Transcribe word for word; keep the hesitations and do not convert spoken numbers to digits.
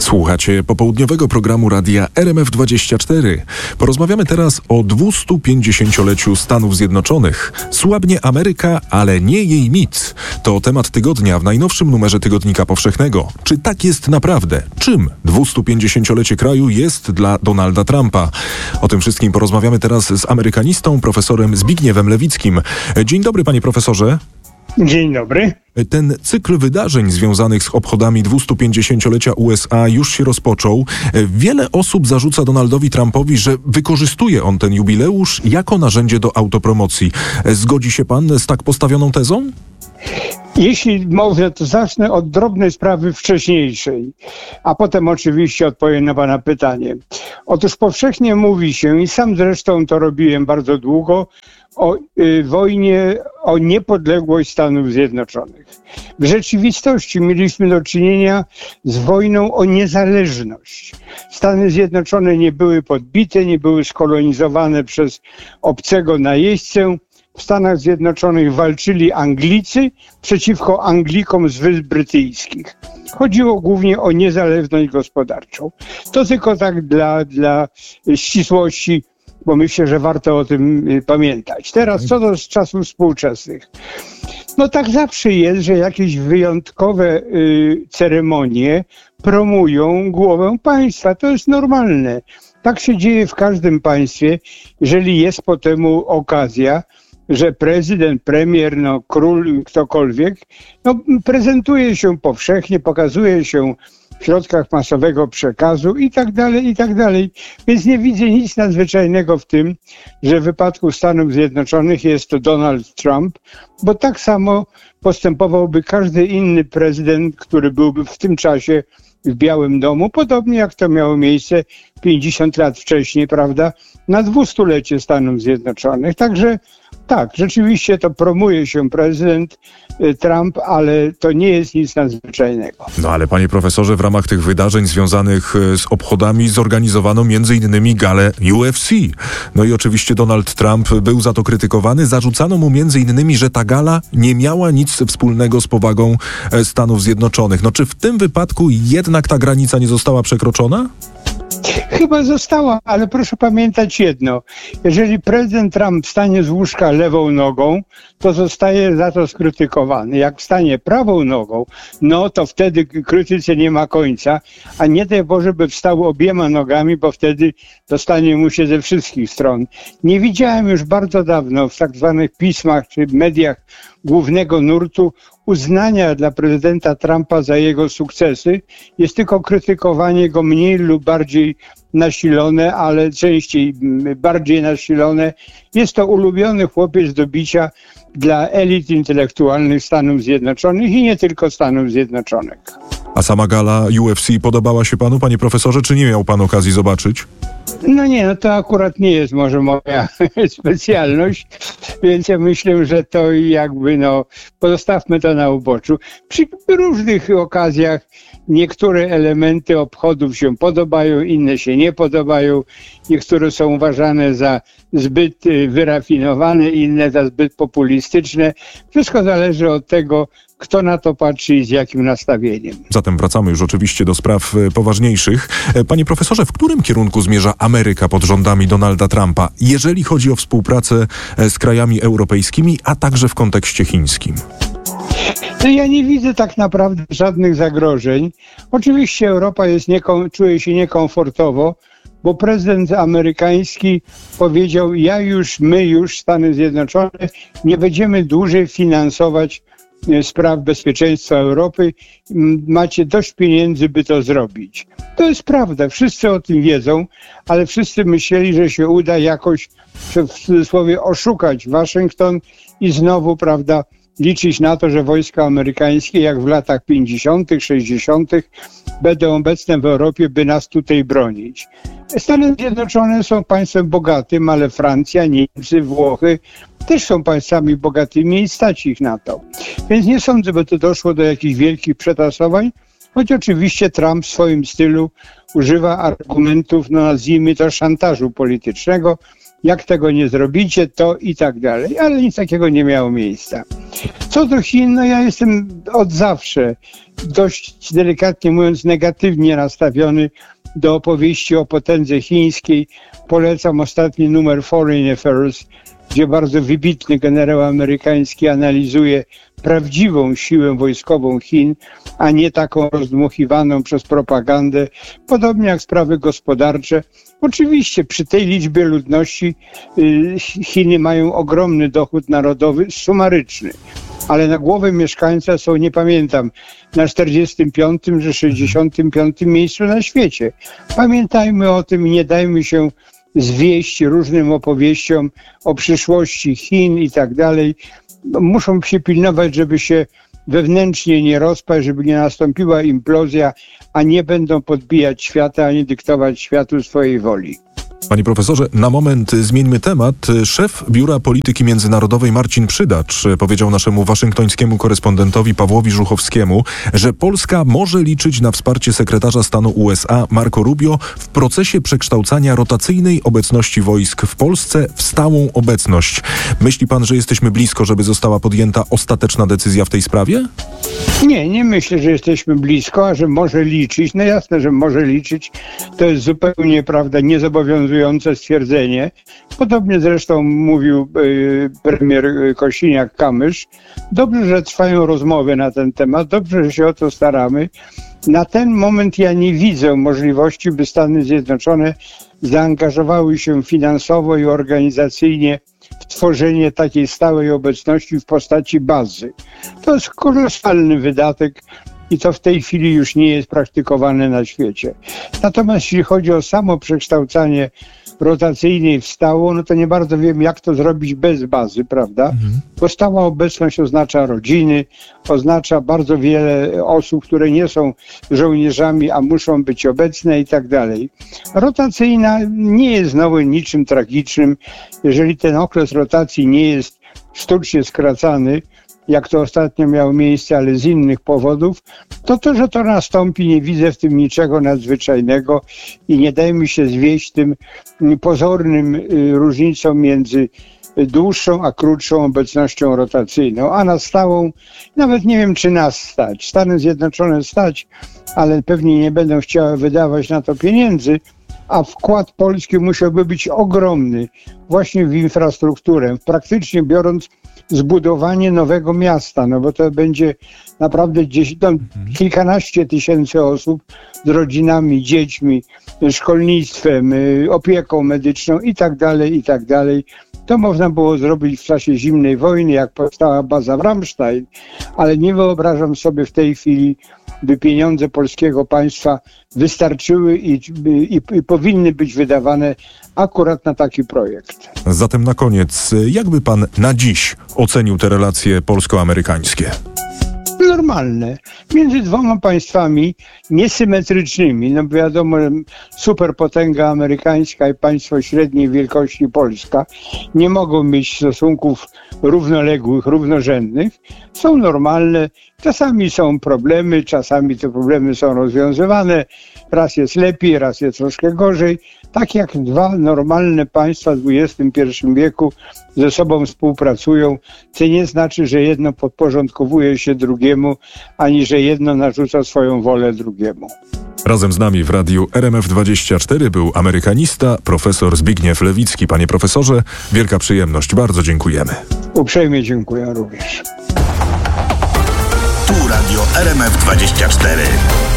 Słuchacie popołudniowego programu radia R M F dwadzieścia cztery. Porozmawiamy teraz o dwustu pięćdziesięcioleciu Stanów Zjednoczonych. Słabnie Ameryka, ale nie jej nic. To temat tygodnia w najnowszym numerze Tygodnika Powszechnego. Czy tak jest naprawdę? Czym dwustupięćdziesięciolecie kraju jest dla Donalda Trumpa? O tym wszystkim porozmawiamy teraz z amerykanistą, profesorem Zbigniewem Lewickim. Dzień dobry, panie profesorze. Dzień dobry. Ten cykl wydarzeń związanych z obchodami dwustupięćdziesięciolecia U S A już się rozpoczął. Wiele osób zarzuca Donaldowi Trumpowi, że wykorzystuje on ten jubileusz jako narzędzie do autopromocji. Zgodzi się pan z tak postawioną tezą? Jeśli można, to zacznę od drobnej sprawy wcześniejszej, a potem oczywiście odpowiem na pana pytanie. Otóż powszechnie mówi się, i sam zresztą to robiłem bardzo długo, o y, wojnie o niepodległość Stanów Zjednoczonych. W rzeczywistości mieliśmy do czynienia z wojną o niezależność. Stany Zjednoczone nie były podbite, nie były skolonizowane przez obcego najeźdźcę. W Stanach Zjednoczonych walczyli Anglicy przeciwko Anglikom z Wysp Brytyjskich. Chodziło głównie o niezależność gospodarczą. To tylko tak dla, dla ścisłości, bo myślę, że warto o tym pamiętać. Teraz co do czasów współczesnych. No tak zawsze jest, że jakieś wyjątkowe y, ceremonie promują głowę państwa. To jest normalne. Tak się dzieje w każdym państwie, jeżeli jest po temu okazja, że prezydent, premier, no król, ktokolwiek, no prezentuje się powszechnie, pokazuje się w środkach masowego przekazu i tak dalej, i tak dalej. Więc nie widzę nic nadzwyczajnego w tym, że w wypadku Stanów Zjednoczonych jest to Donald Trump, bo tak samo postępowałby każdy inny prezydent, który byłby w tym czasie w Białym Domu, podobnie jak to miało miejsce pięćdziesiąt lat wcześniej, prawda, na dwustulecie Stanów Zjednoczonych. Także tak, rzeczywiście to promuje się prezydent Trump, ale to nie jest nic nadzwyczajnego. No ale panie profesorze, w ramach tych wydarzeń związanych z obchodami zorganizowano między innymi galę U F C. No i oczywiście Donald Trump był za to krytykowany. Zarzucano mu między innymi, że ta gala nie miała nic wspólnego z powagą Stanów Zjednoczonych. No czy w tym wypadku jednak ta granica nie została przekroczona? Chyba została, ale proszę pamiętać jedno. Jeżeli prezydent Trump wstanie z łóżka lewą nogą, to zostaje za to skrytykowany. Jak wstanie prawą nogą, no to wtedy krytyce nie ma końca, a nie daj Boże, by wstał obiema nogami, bo wtedy dostanie mu się ze wszystkich stron. Nie widziałem już bardzo dawno w tak zwanych pismach czy mediach głównego nurtu uznania dla prezydenta Trumpa za jego sukcesy. Jest tylko krytykowanie go mniej lub bardziej nasilone, ale częściej bardziej nasilone. Jest to ulubiony chłopiec do bicia dla elit intelektualnych Stanów Zjednoczonych i nie tylko Stanów Zjednoczonych. A sama gala U F C podobała się panu, panie profesorze, czy nie miał pan okazji zobaczyć? No nie, no to akurat nie jest może moja specjalność, więc ja myślę, że to jakby no pozostawmy to na uboczu. Przy różnych okazjach niektóre elementy obchodów się podobają, inne się nie podobają, niektóre są uważane za zbyt wyrafinowane, inne za zbyt populistyczne. Wszystko zależy od tego, kto na to patrzy i z jakim nastawieniem. Zatem wracamy już oczywiście do spraw poważniejszych. Panie profesorze, w którym kierunku zmierza Ameryka pod rządami Donalda Trumpa, jeżeli chodzi o współpracę z krajami europejskimi, a także w kontekście chińskim? No ja nie widzę tak naprawdę żadnych zagrożeń. Oczywiście Europa jest niekom- czuje się niekomfortowo, bo prezydent amerykański powiedział, ja już, my już, Stany Zjednoczone, nie będziemy dłużej finansować spraw bezpieczeństwa Europy. Macie dość pieniędzy, by to zrobić. To jest prawda, wszyscy o tym wiedzą, ale wszyscy myśleli, że się uda jakoś, w cudzysłowie, oszukać Waszyngton i znowu, prawda, liczyć na to, że wojska amerykańskie, jak w latach pięćdziesiątych, sześćdziesiątych będą obecne w Europie, by nas tutaj bronić. Stany Zjednoczone są państwem bogatym, ale Francja, Niemcy, Włochy też są państwami bogatymi i stać ich na to. Więc nie sądzę, by to doszło do jakichś wielkich przetasowań, choć oczywiście Trump w swoim stylu używa argumentów, no nazwijmy to, szantażu politycznego. jak tego nie zrobicie, to i tak dalej. Ale nic takiego nie miało miejsca. Co do Chin, no ja jestem od zawsze dość delikatnie mówiąc negatywnie nastawiony do opowieści o potędze chińskiej. Polecam ostatni numer Foreign Affairs, gdzie bardzo wybitny generał amerykański analizuje prawdziwą siłę wojskową Chin, a nie taką rozdmuchiwaną przez propagandę, podobnie jak sprawy gospodarcze. Oczywiście przy tej liczbie ludności Chiny mają ogromny dochód narodowy sumaryczny, ale na głowę mieszkańca są, nie pamiętam, na czterdziestym piątym czy sześćdziesiątym piątym miejscu na świecie. Pamiętajmy o tym i nie dajmy się zwieść różnym opowieściom o przyszłości Chin i tak dalej. Muszą się pilnować, żeby się wewnętrznie nie rozpaść, żeby nie nastąpiła implozja, a nie będą podbijać świata, ani dyktować światu swojej woli. Panie profesorze, na moment zmieńmy temat. Szef Biura Polityki Międzynarodowej Marcin Przydacz powiedział naszemu waszyngtońskiemu korespondentowi Pawłowi Żuchowskiemu, że Polska może liczyć na wsparcie sekretarza stanu U S A Marco Rubio w procesie przekształcania rotacyjnej obecności wojsk w Polsce w stałą obecność. Myśli pan, że jesteśmy blisko, żeby została podjęta ostateczna decyzja w tej sprawie? Nie, nie myślę, że jesteśmy blisko, a że może liczyć. No jasne, że może liczyć. To jest zupełnie, prawda, niezobowiązujące stwierdzenie. Podobnie zresztą mówił y, premier Kosiniak-Kamysz. Dobrze, że trwają rozmowy na ten temat. Dobrze, że się o to staramy. Na ten moment ja nie widzę możliwości, by Stany Zjednoczone zaangażowały się finansowo i organizacyjnie w tworzenie takiej stałej obecności w postaci bazy. To jest kolosalny wydatek i to w tej chwili już nie jest praktykowane na świecie. Natomiast jeśli chodzi o samo przekształcanie rotacyjnej w stałą, no to nie bardzo wiem, jak to zrobić bez bazy, prawda? Mhm. Bo stała obecność oznacza rodziny, oznacza bardzo wiele osób, które nie są żołnierzami, a muszą być obecne i tak dalej. Rotacyjna nie jest znowu niczym tragicznym. Jeżeli ten okres rotacji nie jest sztucznie skracany, jak to ostatnio miało miejsce, ale z innych powodów, to to, że to nastąpi, nie widzę w tym niczego nadzwyczajnego i nie dajmy się zwieść tym pozornym różnicom między dłuższą a krótszą obecnością rotacyjną, a na stałą nawet nie wiem, czy nas stać. Stany Zjednoczone stać, ale pewnie nie będą chciały wydawać na to pieniędzy, a wkład Polski musiałby być ogromny właśnie w infrastrukturę. Praktycznie biorąc, zbudowanie nowego miasta, no bo to będzie naprawdę gdzieś no, kilkanaście tysięcy osób z rodzinami, dziećmi, szkolnictwem, opieką medyczną i tak dalej, i tak dalej. To można było zrobić w czasie zimnej wojny, jak powstała baza w Ramstein, ale nie wyobrażam sobie w tej chwili, by pieniądze polskiego państwa wystarczyły i, i, i powinny być wydawane akurat na taki projekt. Zatem na koniec, jakby pan na dziś ocenił te relacje polsko-amerykańskie? Normalne. Między dwoma państwami niesymetrycznymi, no bo wiadomo, superpotęga amerykańska i państwo średniej wielkości Polska nie mogą mieć stosunków równoległych, równorzędnych. Są normalne, czasami są problemy, czasami te problemy są rozwiązywane, raz jest lepiej, raz jest troszkę gorzej. Tak jak dwa normalne państwa w dwudziestym pierwszym wieku ze sobą współpracują, to nie znaczy, że jedno podporządkowuje się drugiemu, ani że jedno narzuca swoją wolę drugiemu. Razem z nami w radiu R M F dwadzieścia cztery był amerykanista, profesor Zbigniew Lewicki. Panie profesorze, wielka przyjemność. Bardzo dziękujemy. Uprzejmie dziękuję również. Tu radio R M F dwadzieścia cztery.